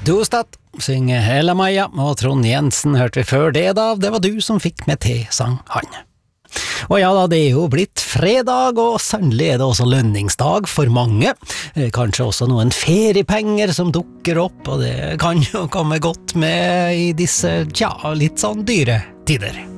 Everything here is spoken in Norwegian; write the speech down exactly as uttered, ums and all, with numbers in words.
Dostat synger Hella Maja, og Trond Jensen hørte vi før det da, det var du som fikk med til, sang han. Og ja da, det er jo blitt fredag, og sannelig er det også lønningsdag for mange. Kanskje også noen feriepenger som dukker opp, og det kan jo komme godt med i disse, tja, litt sånn dyre tider.